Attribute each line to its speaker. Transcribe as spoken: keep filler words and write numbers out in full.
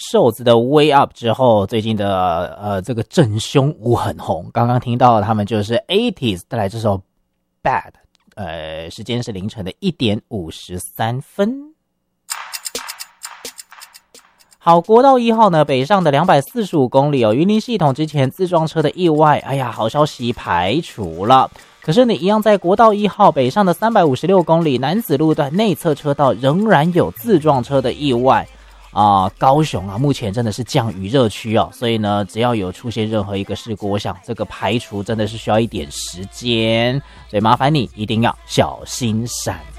Speaker 1: 瘦子的 Way Up 之后，最近的呃这个正凶舞很红。刚刚听到他们就是 eighties 带来这首 Bad， 呃，时间是凌晨的一点五十三分。好，国道一号呢，北上的两百四十五公里哦，云林系统之前自撞车的意外，哎呀，好消息排除了。可是你一样在国道一号北上的三百五十六公里南子路段内侧车道仍然有自撞车的意外啊、呃！高雄啊，目前真的是降雨热区哦，所以呢，只要有出现任何一个事故，我想这个排除真的是需要一点时间，所以麻烦你一定要小心闪。